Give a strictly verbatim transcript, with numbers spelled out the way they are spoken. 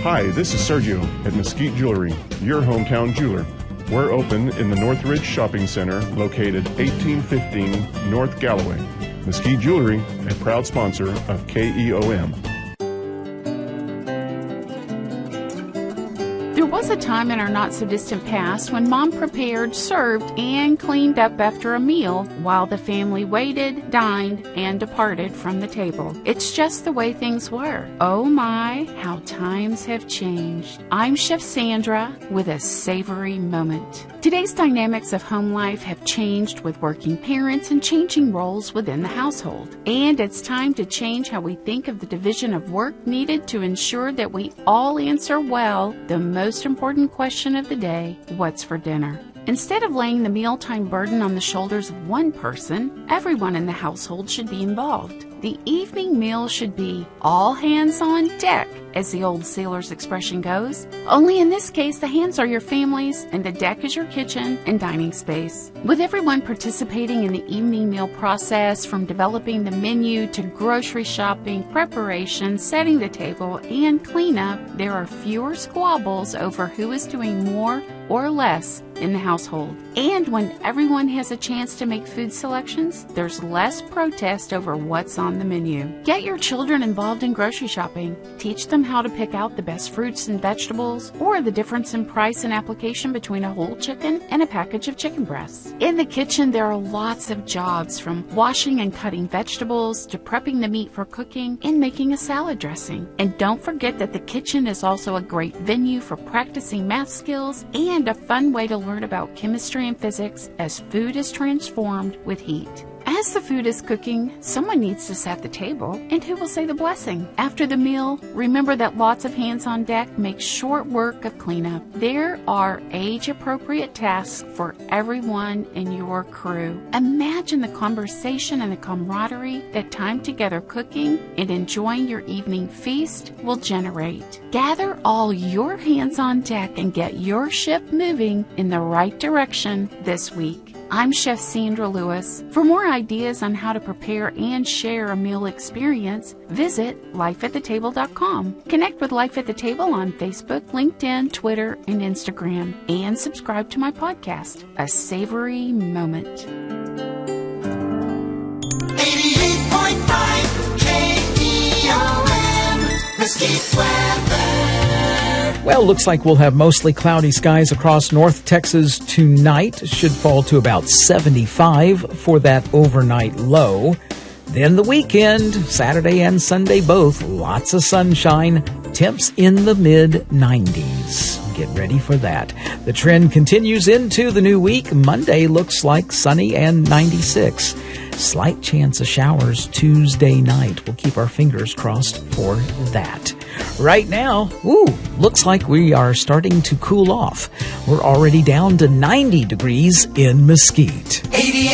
Hi, this is Sergio at Mesquite Jewelry, your hometown jeweler. We're open in the Northridge Shopping Center, located eighteen fifteen North Galloway. Mesquite Jewelry, a proud sponsor of K E O M. There was a time in our not-so-distant past when Mom prepared, served, and cleaned up after a meal while the family waited, dined, and departed from the table. It's just the way things were. Oh my, how times have changed. I'm Chef Sandra with a savory moment. Today's dynamics of home life have changed with working parents and changing roles within the household. And it's time to change how we think of the division of work needed to ensure that we all answer well the most important question of the day: what's for dinner? Instead of laying the mealtime burden on the shoulders of one person, everyone in the household should be involved. The evening meal should be all hands on deck, as the old sailor's expression goes. Only in this case, the hands are your family's and the deck is your kitchen and dining space. With everyone participating in the evening meal process, from developing the menu to grocery shopping, preparation, setting the table, and cleanup, there are fewer squabbles over who is doing more or less in the household. And when everyone has a chance to make food selections, there's less protest over what's on the menu. Get your children involved in grocery shopping. Teach them how to pick out the best fruits and vegetables, or the difference in price and application between a whole chicken and a package of chicken breasts. In the kitchen, there are lots of jobs, from washing and cutting vegetables to prepping the meat for cooking and making a salad dressing. And don't forget that the kitchen is also a great venue for practicing math skills and a fun way to learn about chemistry and physics as food is transformed with heat. As the food is cooking, someone needs to set the table, and who will say the blessing? After the meal, remember that lots of hands on deck make short work of cleanup. There are age-appropriate tasks for everyone in your crew. Imagine the conversation and the camaraderie that time together cooking and enjoying your evening feast will generate. Gather all your hands on deck and get your ship moving in the right direction this week. I'm Chef Sandra Lewis. For more ideas on how to prepare and share a meal experience, visit life at the table dot com. Connect with Life at the Table on Facebook, LinkedIn, Twitter, and Instagram. And subscribe to my podcast, A Savory Moment. eighty-eight point five K E O M, Mesquite Weather. Well, looks like we'll have mostly cloudy skies across North Texas tonight. Should fall to about seventy-five for that overnight low. Then the weekend, Saturday and Sunday both, lots of sunshine, temps in the mid nineties. Get ready for that. The trend continues into the new week. Monday looks like sunny and ninety-six. Slight chance of showers Tuesday night. We'll keep our fingers crossed for that. Right now, woo, looks like we are starting to cool off. We're already down to ninety degrees in Mesquite.